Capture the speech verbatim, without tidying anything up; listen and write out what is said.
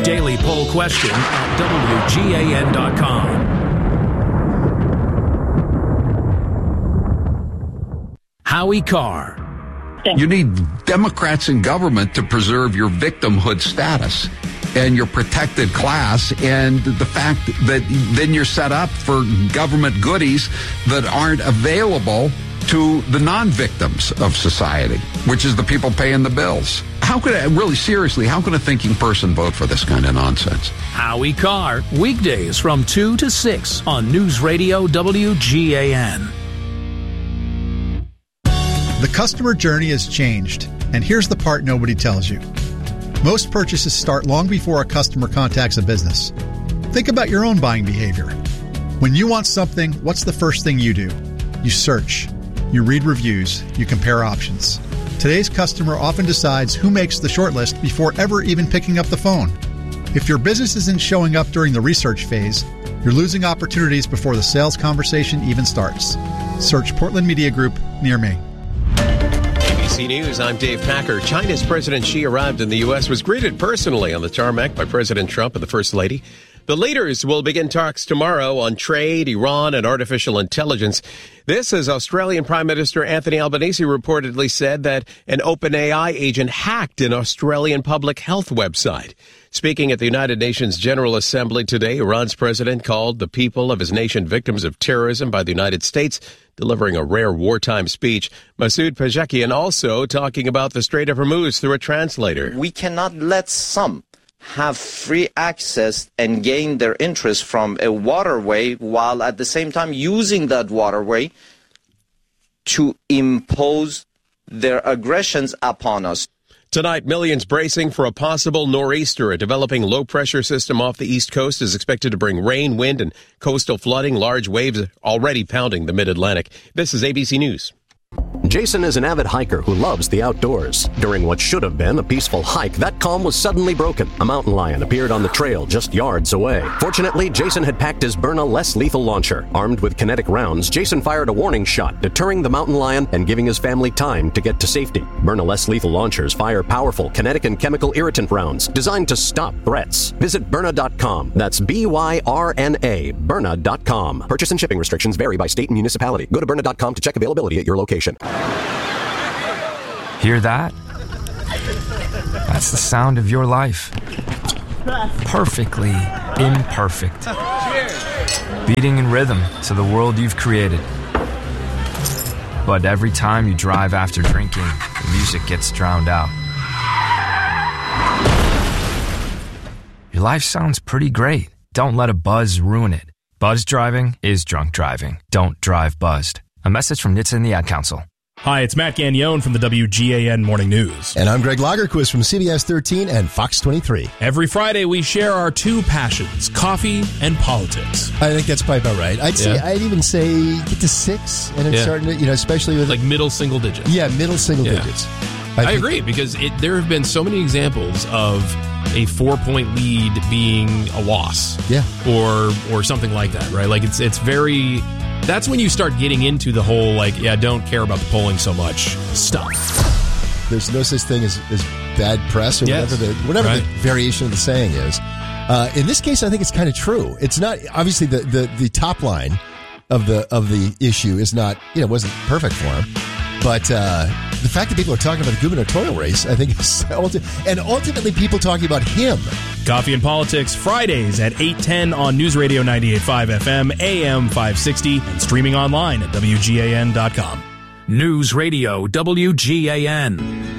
daily poll question at W G A N dot com. Howie Carr. You need Democrats in government to preserve your victimhood status and your protected class, and the fact that then you're set up for government goodies that aren't available to the non-victims of society, which is the people paying the bills. How could, a, really seriously, how can a thinking person vote for this kind of nonsense? Howie Carr, weekdays from two to six on News Radio W G A N. The customer journey has changed, and here's the part nobody tells you. Most purchases start long before a customer contacts a business. Think about your own buying behavior. When you want something, what's the first thing you do? You search. You read reviews. You compare options. Today's customer often decides who makes the shortlist before ever even picking up the phone. If your business isn't showing up during the research phase, you're losing opportunities before the sales conversation even starts. Search Portland Media Group near me. A B C News, I'm Dave Packer. China's President Xi arrived in the U S, was greeted personally on the tarmac by President Trump and the First Lady. The leaders will begin talks tomorrow on trade, Iran, and artificial intelligence. This as Australian Prime Minister Anthony Albanese reportedly said that an OpenAI agent hacked an Australian public health website. Speaking at the United Nations General Assembly today, Iran's president called the people of his nation victims of terrorism by the United States, delivering a rare wartime speech. Masoud Pezeshkian also talking about the Strait of Hormuz through a translator. We cannot let some have free access and gain their interest from a waterway while at the same time using that waterway to impose their aggressions upon us. Tonight, millions bracing for a possible nor'easter. A developing low-pressure system off the East Coast is expected to bring rain, wind, and coastal flooding. Large waves already pounding the mid-Atlantic. This is A B C News. Jason is an avid hiker who loves the outdoors. During what should have been a peaceful hike, that calm was suddenly broken. A mountain lion appeared on the trail just yards away. Fortunately, Jason had packed his Byrna less lethal launcher. Armed with kinetic rounds, Jason fired a warning shot, deterring the mountain lion and giving his family time to get to safety. Byrna less lethal launchers fire powerful kinetic and chemical irritant rounds designed to stop threats. Visit Byrna dot com. That's B Y R N A, Byrna dot com. Purchase and shipping restrictions vary by state and municipality. Go to Byrna dot com to check availability at your location. Hear that? That's the sound of your life. Perfectly imperfect. Beating in rhythm to the world you've created. But every time you drive after drinking, the music gets drowned out. Your life sounds pretty great. Don't let a buzz ruin it. Buzz driving is drunk driving. Don't drive buzzed. A message from N H T S A and the Ad Council. Hi, it's Matt Gagnon from the W G A N Morning News. And I'm Greg Lagerquist from C B S thirteen and Fox twenty-three. Every Friday, we share our two passions, coffee and politics. I think that's probably about right. I'd say, yeah. I'd even say get to six, and it's yeah. starting to, you know, especially with... Like middle single digits. Yeah, middle single yeah. digits. I, I agree, because it, there have been so many examples of a four-point lead being a loss. Yeah. Or or something like that, right? Like, it's it's very... That's when you start getting into the whole, like, yeah, don't care about the polling so much stuff. There's no such thing as, as bad press or yes. whatever, the, whatever right. the variation of the saying is. Uh, in this case, I think it's kind of true. It's not, obviously, the, the, the top line of the of the issue is not, you know, wasn't perfect for him. But uh, the fact that people are talking about the gubernatorial race, I think, is ulti- and ultimately people talking about him. Coffee and Politics, Fridays at eight ten on News Radio ninety-eight point five F M, A M five sixty, and streaming online at W G A N dot com. News Radio W G A N.